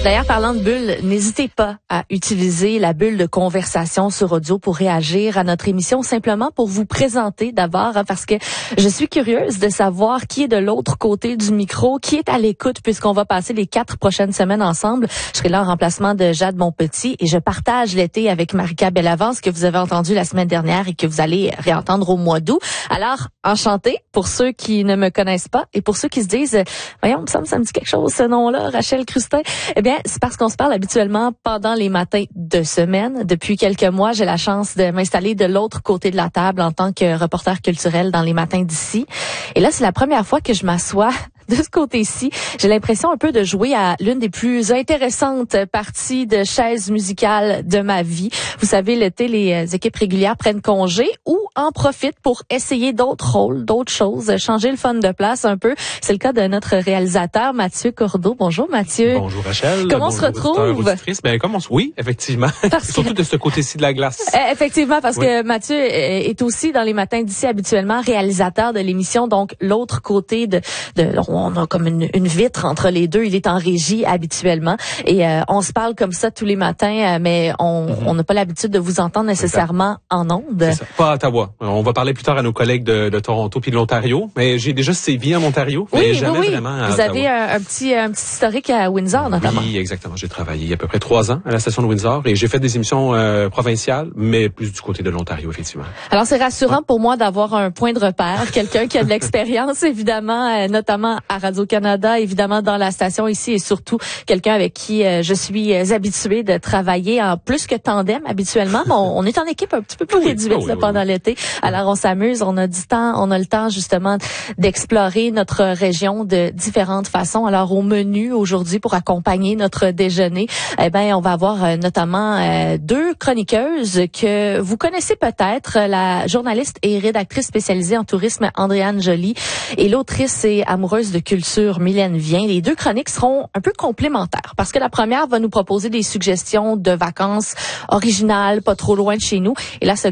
D'ailleurs, parlant de bulles, n'hésitez pas à utiliser la bulle de conversation sur audio pour réagir à notre émission, simplement pour vous présenter d'abord, parce que je suis curieuse de savoir qui est de l'autre côté du micro, qui est à l'écoute, puisqu'on va passer les 4 prochaines semaines ensemble. Je serai là en remplacement de Jade Monpetit et je partage l'été avec Marika Bellavance, que vous avez entendu la semaine dernière et que vous allez réentendre au mois d'août. Alors, enchantée pour ceux qui ne me connaissent pas et pour ceux qui se disent, voyons, ça me dit quelque chose ce nom-là, Rachel Crustin. Eh bien, c'est parce qu'on se parle habituellement pendant les matins de semaine. Depuis quelques mois, j'ai la chance de m'installer de l'autre côté de la table en tant que reporter culturel dans les matins d'ici. Et là, c'est la première fois que je m'assois de ce côté-ci. J'ai l'impression un peu de jouer à l'une des plus intéressantes parties de chaises musicales de ma vie. Vous savez, l'été, les équipes régulières prennent congé ou en profitent pour essayer d'autres rôles, d'autres choses, changer le fun de place un peu. C'est le cas de notre réalisateur, Mathieu Courdeau. Bonjour, Mathieu. Bonjour, Rachel. Comment on se retrouve? Oui, effectivement. Surtout de ce côté-ci de la glace. Effectivement, parce que Mathieu est aussi dans les matins d'ici habituellement réalisateur de l'émission, donc l'autre côté on a comme une vitre entre les deux. Il est en régie habituellement et on se parle comme ça tous les matins, mais on n'a pas l'habitude de vous entendre nécessairement en ondes. C'est ça. Pas à Ottawa. On va parler plus tard à nos collègues de Toronto puis de l'Ontario, mais j'ai déjà sévi en Ontario, mais jamais vraiment à Vous Ottawa. avez un petit historique à Windsor notamment. Oui, exactement. J'ai travaillé il y a à peu près 3 ans à la station de Windsor et j'ai fait des émissions provinciales, mais plus du côté de l'Ontario, effectivement. Alors, c'est rassurant pour moi d'avoir un point de repère, quelqu'un qui a de l'expérience, évidemment, notamment à Radio-Canada, évidemment dans la station ici et surtout quelqu'un avec qui je suis habituée de travailler en plus que tandem habituellement. On est en équipe un petit peu plus réduite pendant l'été. Alors, on s'amuse, on a du temps, on a le temps justement d'explorer notre région de différentes façons. Alors, au menu aujourd'hui pour accompagner notre déjeuner, on va avoir notamment 2 chroniqueuses que vous connaissez peut-être, la journaliste et rédactrice spécialisée en tourisme Andréane Joly et l'autrice et amoureuse de culture Mylène Vien. Les 2 chroniques seront un peu complémentaires parce que la première va nous proposer des suggestions de vacances originales, pas trop loin de chez nous. Et la